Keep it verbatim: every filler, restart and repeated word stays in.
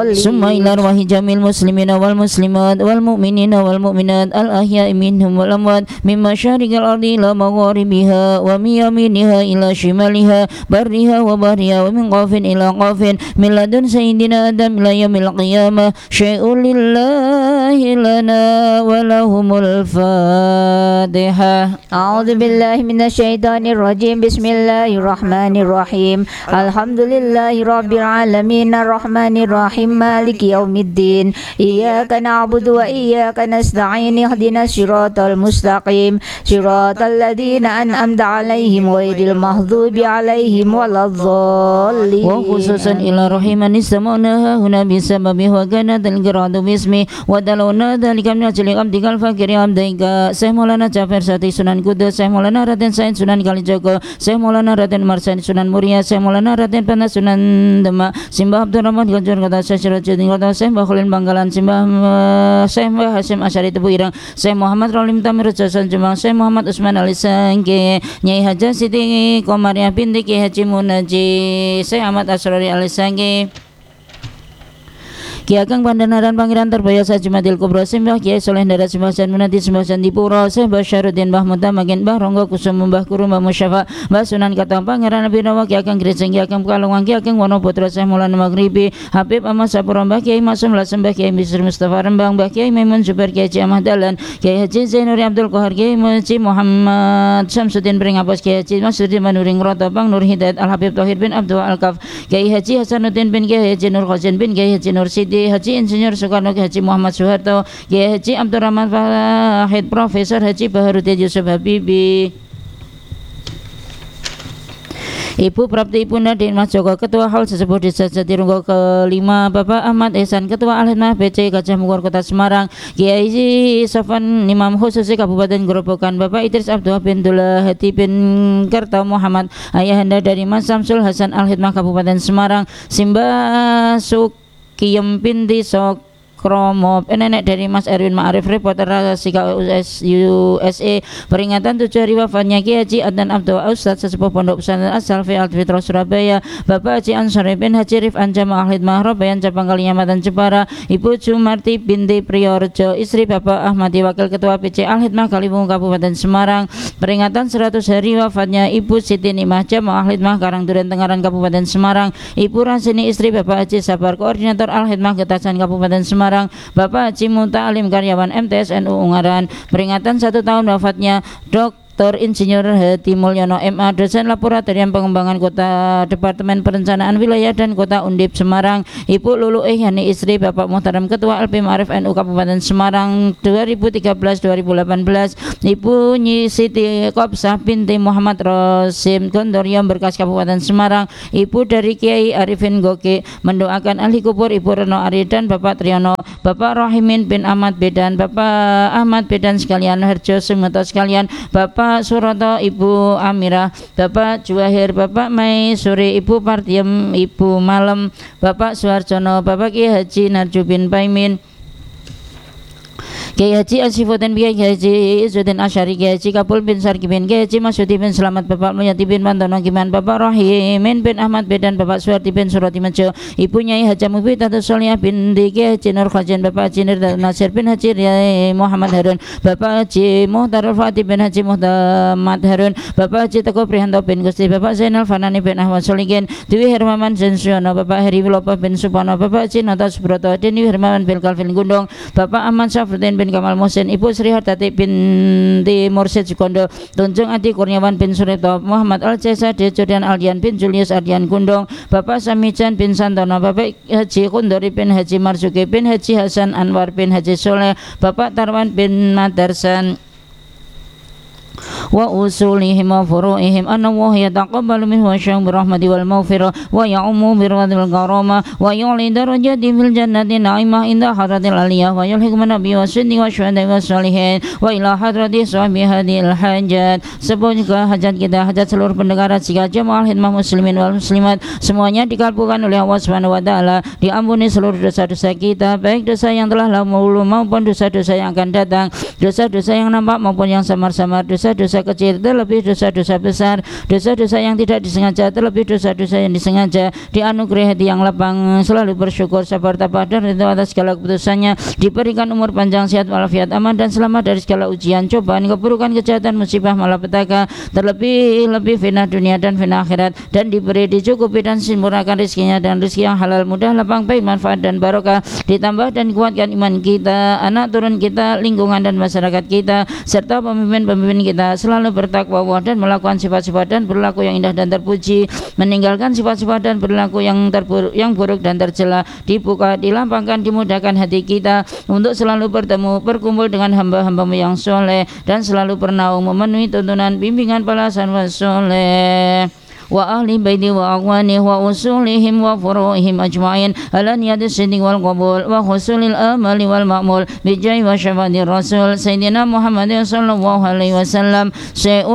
الضالين ثم إلى أرواح جميع المسلمين والمسلمات والمؤمنين والمؤمنات الأحياء منهم والأموات من مشارق الأرض إلى مغاربها ومن يمينها إلى شمالها برها وبحرها ومن قاف إلى قاف من لدن سيدنا آدم إلى يوم القيامة شيء لله لنا ولهم الفاتحة. أعوذ بالله من الشيطان الرجيم. بسم الله الرحمن الرحيم. الحمد لله رب العالمين الرحمن الرحيم مالك يوم الدين إياك نعبد وإياك نستعين اهدنا الصراط المستقيم صراط الذين أنعمت عليهم غير المغضوب عليهم ولا الضالين. وخصوصا إلى رحمن استمعناها هنا بسببه وكانت القراءة باسمه ودلونا ذلك من أجل عبدك الفقير عبدك Syekh Maulana Jafar Sati Sunan Kudus, Syekh Maulana Raden Said Sunan Kalijogo, Syekh Maulana Raden Marsani Sunan Muria, Syekh Maulana Raden Panas Sunan Demak, Simbah Abdul Rahman Gajur Kota Syekh Sirajuddin Kota, Syekh Bakhulin Bangkalan, Simbah Syekh Mbah Hasyim Asyari Tebu Irang, Syekh Muhammad Rolim Tamir Jasan Jemang, Syekh Muhammad Usman Ali Sangke, Nyai Haja Siti Komariah binti Ki Haji Munaji, Syekh Ahmad Asrori Ali Sangke, Ki Ageng Pandanaran Pangeran Terbayar Sajimatil Kubro Simbah Kiai Soleh Darat Simbah San Munati Simbah Sandipuro Simbah Syarudin Mbah Mutamakin Mbah Ronggo Kusum Mbah Kuru Mbah Musyafa Mbah Sunan Katang Pangeran Nabi Nawa Ki Ageng Grijeng Ki Ageng Pekalongan Ki Ageng Wonoputra Syekh Maulana Maghribi Habib Ahmad Sapura Mbah Kiai Masum Lasem Mbah Kiai Bisri Mustafa Rembang Mbah Kiai Maimun Zubair Kiai Haji Ahmad Dahlan Kiai Haji Zainuri Abdul Qahar Kiai Haji Muhammad Syamsuddin Beringapos Kiai Haji Masudin Manuring Roto Bang Nur Hidayat Al Habib Tauhid bin Abdul Al-Kaf Kiai Haji Hasanuddin bin Kiai Haji Nur Khazin bin Kiai Haji Nur Sidi Haji Insinyur Soekarno Haji Muhammad Soeharto Kiai Haji Abdurrahman Fahid Profesor Haji Baharudin Yusuf Habibi Ibu Prapti Ibunda Din Mas Joko Ketua Hal Sesepuh Desa Jatirunggo kelima Bapak Ahmad Ehsan Ketua Al-Hidmah B C Gajah Mungkur Kota Semarang Kiai Sofan Imam Khususi Kabupaten Gerobokan Bapak Idris Abdullah bin Dullah Hati bin Kerto Muhammad Ayahanda dari Mas Samsul Hasan Al-Hidmah Kabupaten Semarang Simbah Sukiyem binti Sok Kromo nenek dari Mas Erwin Ma'arif reporter Rasika U S A peringatan tujuh hari wafatnya Kiai Haji Adnan Abdul Ustadz sesepuh Pondok Pesantren As-Salfi Al-Fitra Surabaya Bapak Haji Ansari bin Haji Rif'an Jamaah Al-Hidmah Robayan Cabang Kalinyamatan Jepara Ibu Jumarti binti Priyorejo istri Bapak Ahmadi Wakil Ketua P C Al-Hidmah Kaliwungu Kabupaten Semarang peringatan seratus hari wafatnya Ibu Siti Nimah Jamaah Al-Hidmah Karangduren Tengaran Kabupaten Semarang Ibu Rasini istri Bapak Haji Sabar Koordinator Al-Hidmah Getasan Kabupaten Semarang Bapak Haji Muta'alim karyawan M T S N U Ungaran peringatan satu tahun wafatnya Dok Doktor Insinyur Hadi Mulyono M A dosen Laboratorium Pengembangan Kota Departemen Perencanaan Wilayah dan Kota Undip Semarang Ibu Lulu Ehyani istri Bapak Muhtaram Ketua L P Ma'arif N U Kabupaten Semarang dua ribu tiga belas dua ribu delapan belas Ibu Nyi Siti Kopsah binti Muhammad Rosim Gondorium Berkas Kabupaten Semarang Ibu dari Kiai Arifin Goke mendoakan ahli kubur Ibu Reno Ari dan Bapak Triyono Bapak Rahimin bin Ahmad Bedan Bapak Ahmad Bedan sekalian Herjo Sumeto sekalian Bapak Suroto Ibu Amirah Bapak Juwahir Bapak Mai Suri Ibu Partiem Ibu Malem Bapak Suharjono Bapak Kiai Haji Narju bin Paimin Kiai Haji Asifuddin Kiai Haji Izzuddin Asyari Kiai Haji Kapul bin Sarki bin Kiai Haji Masyudi bin Selamat Bapak Mulyati bin Mantono Giman Bapak Rahimin bin Ahmad Bedan Bapak Suwarti bin Surati Mejo Ibu Nyai Haja Mubidatus Soliyah binti Kiai Haji Nur Khazin Bapak Haji Nirda Nasir bin Haji Riai Muhammad Harun Bapak Haji Muhtarul Fatih bin Haji Muhammad Harun Bapak Haji Teguh Prihanto bin Gusti Bapak Zainal Fanani bin Ahmad Solikin Dewi Hermawan Zensuyono Bapak Heri Wilopo bin Supono Bapak Haji Nota Subroto Deni Hermawan bin Kalvin Gundong Bapak Ahmad Syafruddin bin Kamal Musin Ibu Sri Hartati binti Mursyid Sukondo Tunjung Adi Kurniawan bin Surito Muhammad Al-Jasa Dejodan Aldian bin Julius Ardian Gundong Bapak Samijan bin Santono Bapak Haji Kundori bin Haji Marzuki bin Haji Hasan Anwar bin Haji Soleh Bapak Tarwan bin Madarsan wa usulihim wa furu'ihim anna wa yataqabbalu minhu syam birahmati wal maghfirah wa ya'ummu birwadil karama wa yu'li darajati fil jannati na'imah inda hadratil aliyah wa yulhiq man nabi wa sunni wa syuhada wa salihin wa ila hadrati sahbi hadil hajat semoga hajat kita hajat seluruh pendengar jika jemaah hidmah muslimin wal muslimat semuanya dikabulkan oleh Allah Subhanahu wa taala diampuni seluruh dosa-dosa kita baik dosa yang telah lalu maupun dosa-dosa yang akan datang dosa-dosa yang nampak maupun yang samar-samar dosa dosa-dosa kecil, terlebih dosa-dosa besar, dosa-dosa yang tidak disengaja, terlebih dosa-dosa yang disengaja. Dianugerahi hati yang lapang, selalu bersyukur, sabar, tabah dan ridho atas segala keputusannya, diberikan umur panjang, sehat walafiat, aman dan selamat dari segala ujian, cobaan, keburukan, kejahatan, musibah, malapetaka, terlebih lebih fitnah dunia dan fitnah akhirat, dan diberi, dicukupi dan sempurnakan rezekinya dan rezeki yang halal, mudah, lapang, baik, manfaat dan barokah, ditambah dan kuatkan iman kita, anak turun kita, lingkungan dan masyarakat kita, serta pemimpin-pemimpin kita selalu bertakwa Allah dan melakukan sifat-sifat dan berlaku yang indah dan terpuji, meninggalkan sifat-sifat dan berlaku yang terburuk, yang buruk dan tercela, dibuka, dilampangkan, dimudahkan hati kita untuk selalu bertemu, berkumpul dengan hamba-hambamu yang soleh, dan selalu bernaung memenuhi tuntunan bimbingan balasan wa soleh wa ahli baiti wa akhwani wa usulihim wa furuhim ajma'in ala niyati siddiq wal qabul wa husulil amali wal ma'mul bijai wa syafati rasul Sayyidina Muhammadin sallallahu alaihi wasallam.